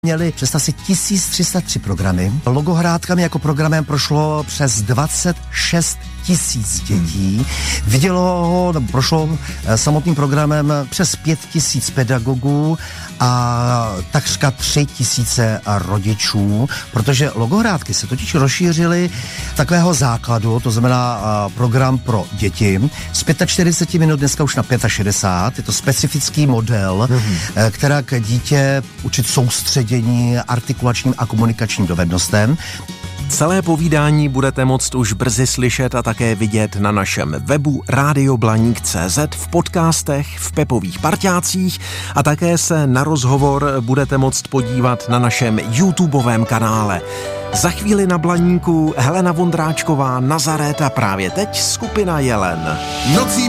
Měli představ si 1303 programy. Logohrádkami jako programem prošlo přes 26 000 dětí. Vidělo ho, nebo prošlo samotným programem přes 5 000 pedagogů a takřka 3 000 rodičů, protože logohrádky se totiž rozšířily takového základu, to znamená program pro děti, z 45 minut dneska už na 65. Je to specifický model, která k dítě učit soustředění, artikulačním a komunikačním dovednostem. Celé povídání budete moct už brzy slyšet a také vidět na našem webu radioblaník.cz, v podcastech, v Pepových parťácích a také se na rozhovor budete moct podívat na našem YouTubeovém kanále. Za chvíli na Blaníku Helena Vondráčková, Nazaret a právě teď skupina Jelen. Nocí